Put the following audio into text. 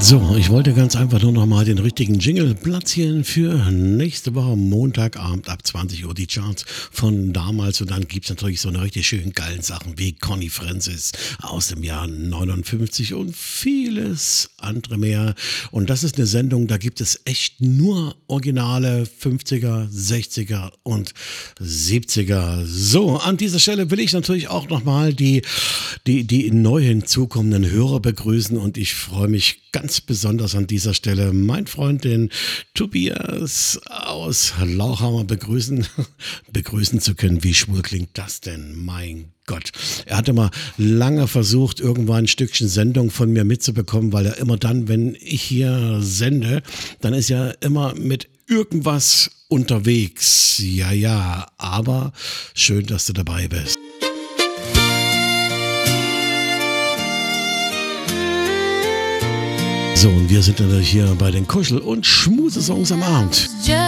So, ich wollte ganz einfach nur noch mal den richtigen Jingle platzieren für nächste Woche Montagabend ab 20 Uhr die Charts von damals und dann gibt's natürlich so eine richtig schön geilen Sachen wie Conny Francis aus dem Jahr 59 und vieles andere mehr. Und das ist eine Sendung, da gibt es echt nur originale 50er, 60er und 70er. So, an dieser Stelle will ich natürlich auch noch mal die neu hinzukommenden Hörer begrüßen und ich freue mich ganz besonders an dieser Stelle mein Freund, den Tobias aus Lauchhammer begrüßen zu können. Wie schwul klingt das denn? Mein Gott. Er hatte mal lange versucht, irgendwann ein Stückchen Sendung von mir mitzubekommen, weil er immer dann, wenn ich hier sende, dann ist er immer mit irgendwas unterwegs. Ja, aber schön, dass du dabei bist. So, und wir sind natürlich hier bei den Kuschel- und Schmusesongs am Abend.